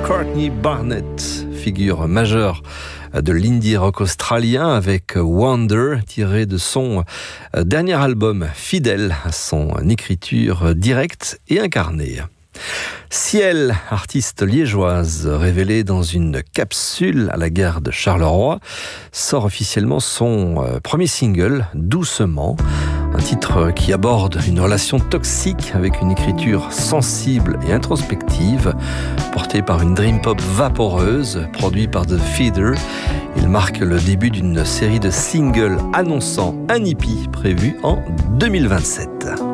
Courtney Barnett, figure majeure de l'indie rock australien avec Wonder, tiré de son dernier album, fidèle à son écriture directe et incarnée. Ciel, artiste liégeoise révélée dans une capsule à la gare de Charleroi, sort officiellement son premier single, Doucement, un titre qui aborde une relation toxique avec une écriture sensible et introspective, portée par une dream pop vaporeuse, produit par The Feeder. Il marque le début d'une série de singles annonçant un hippie prévu en 2027.